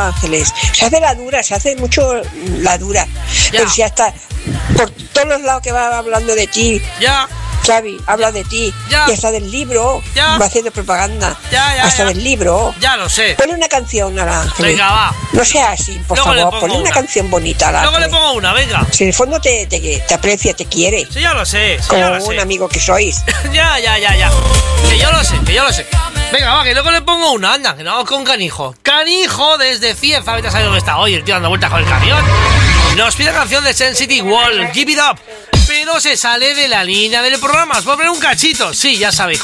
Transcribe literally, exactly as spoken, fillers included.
Ángeles. Se hace la dura, se hace mucho la dura. Ya. Pero si hasta por todos los lados que va hablando de ti. Ya. Xavi, habla de ti. Ya. Y hasta del libro. Ya. Va haciendo propaganda. Ya, ya, hasta ya. del libro. Ya lo sé. Ponle una canción al Ángel. Venga, va. No sea así, por Luego le favor. pongo Ponle una una. canción bonita al Luego le Ángel. pongo una, venga. Si en el fondo te, te, te aprecia, te quiere. Sí, ya lo sé. Sí, Como ya lo un sé. amigo que sois. Ya, ya, ya, ya. Que yo lo sé, que yo lo sé. Venga, va, que luego le pongo una, anda, que no vamos con Canijo. Canijo desde Cieza, vete a saber dónde está hoy, el tío dando vueltas con el camión. Nos pide canción de Sensitive Wall, Give It Up. Pero se sale de la línea del programa. ¿Os puedo poner un cachito? Sí, ya sabéis.